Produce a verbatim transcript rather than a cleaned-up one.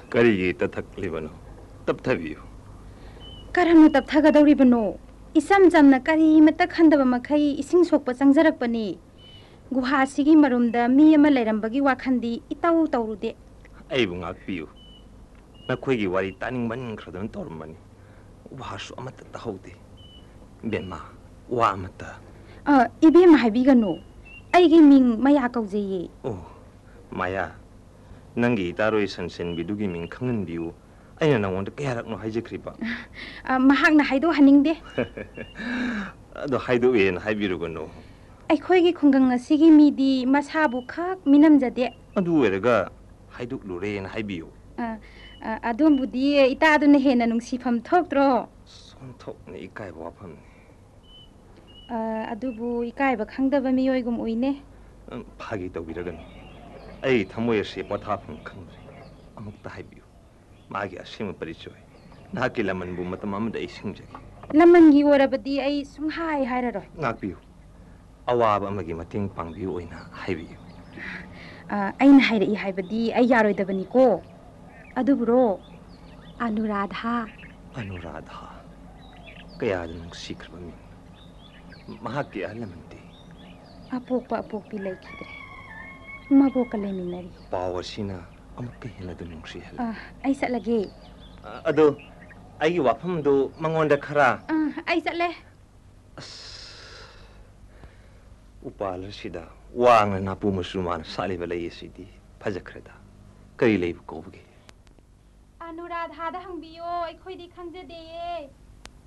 ꯀꯔꯤꯒꯤ ꯇꯞꯊꯛꯂꯤꯕꯅꯣ ꯇꯞꯊꯕꯤꯌꯨ ꯀꯔꯝꯅ ꯇꯞꯊꯒꯗꯧꯔꯤꯕꯅꯣ ꯏꯆꯝ ꯆꯝꯅ ꯀꯔꯤꯃꯠꯇ ꯈꯟꯗꯕ ꯃꯈꯩ ꯏꯁꯤꯡ ꯁꯣꯛꯄ ꯆꯪꯖꯔꯛꯄꯅꯤ ꯒꯨꯍꯥꯁꯤꯒꯤ ꯃꯔꯨꯝꯗ ꯃꯤ ꯑꯃ ꯂꯩꯔꯝꯕꯒꯤ ꯋꯥꯈꯟꯗꯤ ꯏꯇꯧ ꯇꯧꯔꯨꯗꯦ ꯑꯩꯕꯨ ꯉꯥꯛꯄꯤꯌꯨ ꯅꯈꯣꯏꯒꯤ ꯋꯥꯔꯤ ꯇꯥꯅꯤꯡꯃꯟꯈ꯭ꯔꯗꯨꯅ ꯇꯧꯔꯝꯕꯅꯤ ꯋꯥꯁꯨ ꯑꯃꯠꯇ ꯇꯥꯍꯧꯗꯦ ꯕꯦꯝꯃ ꯋꯥ ꯑꯃꯠꯇ ꯑ ꯏꯕꯦꯝꯃ ꯍꯥꯏꯕꯤꯒꯅꯨ ꯑꯩꯒꯤ ꯃꯤꯡ ꯃꯌꯥ ꯀꯧꯖꯩꯌꯦ ꯑꯣ ꯃꯌꯥ ꯅꯪꯒꯤ ꯏꯇꯥꯔꯣꯏ ꯁꯟꯁꯦꯟꯕꯤꯗꯨꯒꯤ ꯃꯤꯡ ꯈꯪꯍꯟꯕꯤꯌꯨ ꯑꯩꯅ ꯅꯉꯣꯟꯗ ꯀꯌꯥꯔꯛꯅꯣ ꯍꯥꯏꯖꯈ꯭ꯔꯤꯕ ꯃꯍꯥꯛꯅ ꯍꯥꯏꯗꯣꯛꯍꯟꯅꯤꯡꯗꯦ ꯑꯗꯣ ꯍꯥꯏꯗꯣꯛꯑꯦꯅ ꯍꯥꯏꯕꯤꯔꯨꯒꯅꯨ ꯑꯩꯈꯣꯏꯒꯤ ꯈꯨꯡꯒꯪ ꯑꯁꯤꯒꯤ ꯃꯤꯗꯤ ꯃꯁꯥꯕꯨ ꯈꯛ ꯃꯤꯅꯝꯖꯗꯦ ꯑꯗꯨ ꯑꯣꯏꯔꯒ ꯍꯥꯏꯗꯣꯛꯂꯨꯔꯦꯅ ꯍꯥꯏꯕꯤꯌꯨ ꯑꯗꯨꯝꯕꯨꯗꯤ ꯏꯇꯥꯗꯨꯅ ꯍꯦꯟꯅ ꯅꯨꯡꯁꯤꯐꯝ ꯊꯣꯛꯇ꯭ꯔꯣ ꯁꯣꯟꯊꯣꯛꯅ ꯏꯀꯥꯏꯕ ꯋꯥꯐꯝꯅꯤ ꯑꯗꯨꯕꯨ ꯏꯀꯥꯏꯕ ꯈꯪꯗꯕ ꯃꯤꯑꯣꯏꯒꯨꯝ ꯎꯏꯅꯦ ꯐꯥꯒꯤ ꯇꯧꯕꯤꯔꯒꯅꯨ ꯑꯩ ꯊꯃꯣꯏ ꯑꯁꯤ ꯄꯣꯊꯥꯐꯝ ꯈꯪꯗ꯭ꯔꯦ ꯑꯃꯨꯛꯇ ꯍꯥꯏꯕꯤꯌꯨ ꯃꯥꯒꯤ ꯑꯁꯦꯡꯕ ꯄꯔꯤꯆꯣꯏ ꯅꯍꯥꯛꯀꯤ ꯂꯃꯟꯕꯨ ꯃꯇꯝ ꯑꯃꯗ ꯑꯩ ꯁꯤꯡꯖꯒꯦ ꯂꯃꯟꯒꯤ ꯑꯣꯏꯔꯕꯗꯤ ꯑꯩ ꯁꯨꯡꯍꯥꯏ ꯍꯥꯏꯔꯔꯣꯏ ꯉꯥꯛꯄꯤꯌꯨ ꯑꯋꯥꯕ ꯑꯃꯒꯤ ꯃꯇꯦꯡ ꯄꯥꯡꯕꯤꯌꯨ ꯑꯣꯏꯅ ꯍꯥꯏꯕꯤꯌꯨ ꯑꯩꯅ ꯍꯥꯏꯔꯛꯏ ꯍꯥꯏꯕꯗꯤ ꯑꯩ ꯌꯥꯔꯣꯏꯗꯕꯅꯤꯀꯣ ꯑꯗꯨꯕꯨꯔꯣ ꯑꯅꯨꯔꯥꯙꯥ ꯑꯅꯨꯔꯥꯙꯥ ꯀꯌꯥꯗ ꯅꯨꯡꯁꯤꯈ꯭ꯔꯕ ꯃꯤꯡꯅꯣ ꯃꯍꯥꯛꯀꯤ ꯑꯍꯜ ꯂꯃꯟꯗꯤ ꯑꯄꯣꯛꯄ ꯑꯄꯣꯛꯄꯤ ꯂꯩꯈꯤꯗ꯭ꯔꯦ ꯃꯕꯣꯛꯀ ꯂꯩꯃꯤꯟꯅꯔꯤ ꯄꯥꯎ ꯑꯁꯤꯅ ꯑꯃꯨꯛꯀ ꯍꯦꯟꯅ ꯑꯗꯨꯝ ꯅꯨꯡꯁꯤꯍꯜꯂꯤ ꯑꯩ ꯆꯠꯂꯒꯦ ꯑꯗꯣ ꯑꯩꯒꯤ ꯋꯥꯐꯝꯗꯨ ꯃꯉꯣꯟꯗ ꯈꯔ ꯑꯩ ꯆꯠꯂꯦ ꯑꯁ ꯎꯄꯥꯜ ꯑꯁꯤꯗ ꯋꯥꯡꯅ ꯅꯥꯄꯨ ꯃꯆꯨ ꯃꯥꯅ ꯁꯥꯠꯂꯤꯕ ꯂꯩ ꯑꯁꯤꯗꯤ ꯐꯖꯈ꯭ꯔꯦꯗ ꯀꯔꯤ ꯂꯩꯕꯨ ꯀꯧꯕꯒꯦ ꯑꯅꯨꯔꯥꯙꯥꯗ ꯍꯪꯕꯤꯌꯣ ꯑꯩꯈꯣꯏꯗꯤ ꯈꯪꯖꯗꯦꯌꯦ